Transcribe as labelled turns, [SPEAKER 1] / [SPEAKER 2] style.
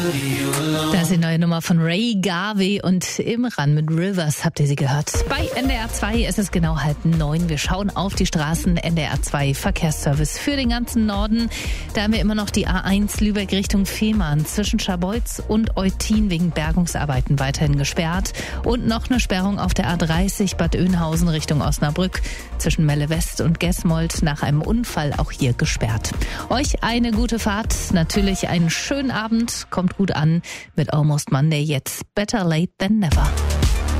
[SPEAKER 1] Das ist die neue Nummer von Ray Garvey und Imran mit Rivers, habt ihr sie gehört. Bei NDR 2 ist es genau 8:30. Wir schauen auf die Straßen. NDR 2 Verkehrsservice für den ganzen Norden. Da haben wir immer noch die A1 Lübeck Richtung Fehmarn zwischen Scharbeutz und Eutin wegen Bergungsarbeiten weiterhin gesperrt. Und noch eine Sperrung auf der A30 Bad Oeynhausen Richtung Osnabrück zwischen Melle West und Gesmold nach einem Unfall auch hier gesperrt. Euch eine gute Fahrt, natürlich einen schönen Abend, kommt gut an mit Almost Monday, jetzt Better Late Than Never.